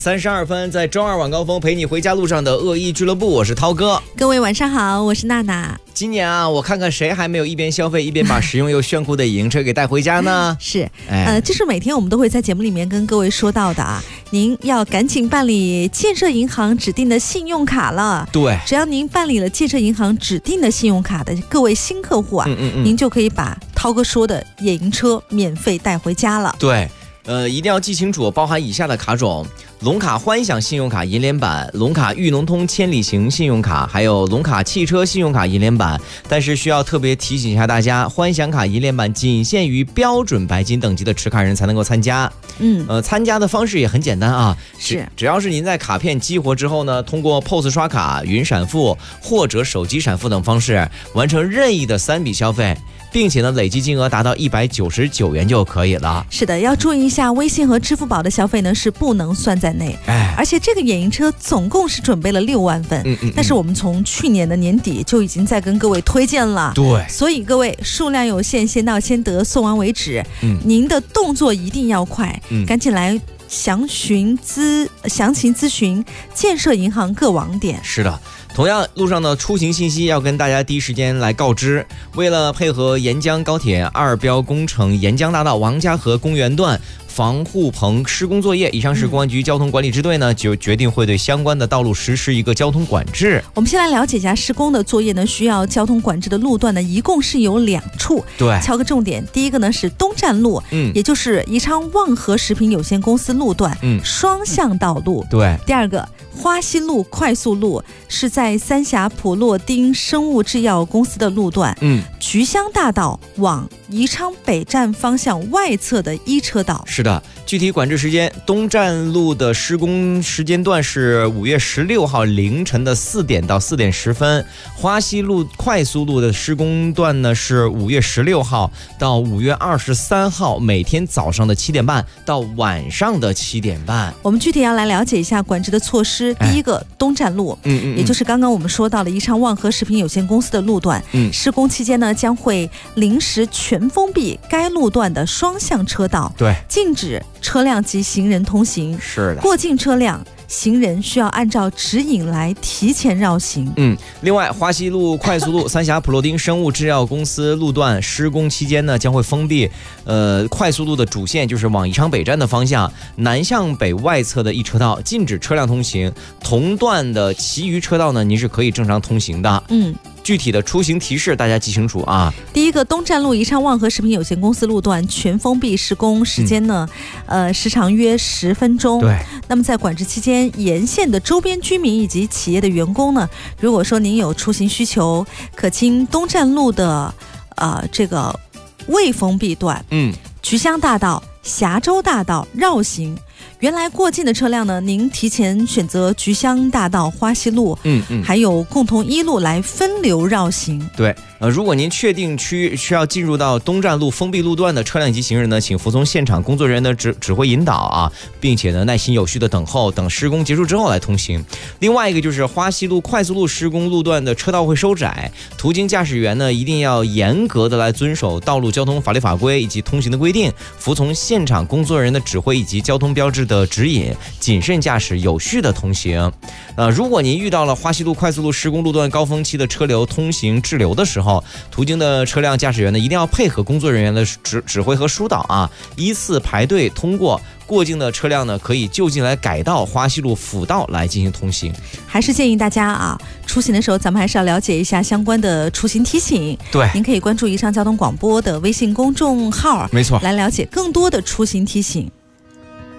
32分，在周二晚高峰陪你回家路上的恶意俱乐部，我是涛哥。 各位晚上好，我是娜娜。 今年啊，我看看谁还没有一边消费一边把实用又炫酷的野营车给带回家呢？ 是，这是每天我们都会在节目里面跟各位说到的啊。您要赶紧办理建设银行指定的信用卡了。 对， 只要您办理了建设银行指定的信用卡的各位新客户啊，您就可以把涛哥说的野营车免费带回家了。 对。一定要记清楚，包含以下的卡种：龙卡欢享信用卡银联版、龙卡裕农通千里行信用卡，还有龙卡汽车信用卡银联版。但是需要特别提醒一下大家，欢享卡银联版仅限于标准白金等级的持卡人才能够参加。参加的方式也很简单啊，只要是您在卡片激活之后呢，通过 POS 刷卡、云闪付或者手机闪付等方式完成任意的3笔消费，并且呢累计金额达到199元就可以了。 是的，要注意一下，微信和支付宝的消费呢是不能算在内。而且这个野营车总共是准备了6万份，但是我们从去年的年底就已经在跟各位推荐了。 对， 所以各位数量有限，先到先得，送完为止。您的动作一定要快，赶紧来详情咨询建设银行各网点。 是的，同样路上的出行信息要跟大家第一时间来告知。为了配合沿江高铁2标工程沿江大道王家河公园段防护棚施工作业，以上市公安局交通管理支队呢就决定会对相关的道路实施一个交通管制。 我们先来了解一下施工的作业呢，需要交通管制的路段呢，一共是有2处。 对， 敲个重点，第一个呢是东站路，也就是宜昌旺和食品有限公司路段，双向道路。 对， 第二个花溪路快速路是在三峡普洛丁生物制药公司的路段，菊香大道往宜昌北站方向外侧的1车道。 是的，具体管制时间，东站路的施工时间段是5月16号凌晨的4点到4点10分，花溪路快速路的施工段呢是5月16号到5月23号每天早上的7点半到晚上的7点半。 我们具体要来了解一下管制的措施。第一个，东站路，也就是刚刚我们说到的宜昌旺和食品有限公司的路段，施工期间呢将会临时全封闭该路段的双向车道， 对， 禁止车辆及行人通行。 是的， 过境车辆、行人需要按照指引来提前绕行。 另外，花溪路快速路三峡普洛丁生物制药公司路段施工期间呢，将会封闭快速路的主线，就是往宜昌北站的方向南向北外侧的1车道，禁止车辆通行。同段的其余车道呢，您是可以正常通行的。具体的出行提示大家记清楚啊。 第一个，东站路宜昌旺和食品有限公司路段全封闭施工时间呢，时长约10分钟。 对。 那么在管制期间，沿线的周边居民以及企业的员工呢，如果说您有出行需求，可经东站路的这个未封闭段，菊香大道、峡州大道绕行。原来过境的车辆呢，您提前选择菊香大道、花溪路，还有共同1路来分流绕行。 对，如果您确定区需要进入到东站路封闭路段的车辆及行人呢，请服从现场工作人员的指挥引导啊，并且呢耐心有序的等候，等施工结束之后来通行。另外一个就是花溪路快速路施工路段的车道会收窄，途经驾驶员呢一定要严格的来遵守道路交通法律法规以及通行的规定，服从现场工作人员的指挥以及交通标志的指引，谨慎驾驶，有序的通行。如果您遇到了花溪路快速路施工路段高峰期的车流通行滞留的时候，途经的车辆驾驶员呢一定要配合工作人员的指挥和疏导啊，依次排队通过。过境的车辆呢，可以就近来改道花溪路辅道来进行通行。 还是建议大家啊，出行的时候咱们还是要了解一下相关的出行提醒。 对， 您可以关注宜昌交通广播的微信公众号， 没错， 来了解更多的出行提醒。